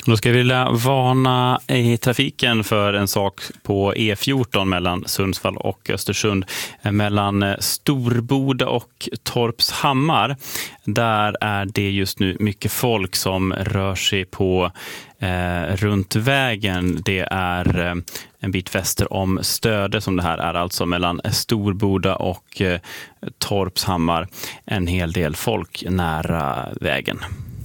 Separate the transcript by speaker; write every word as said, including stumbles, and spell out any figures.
Speaker 1: Då ska vi vilja varna i trafiken för en sak på E fjorton mellan Sundsvall och Östersund, mellan Storboda och Torpshammar. Där är det just nu mycket folk som rör sig på eh, runt vägen. Det är eh, en bit väster om Stöde som det här är, alltså mellan Storboda och eh, Torpshammar. En hel del folk nära vägen.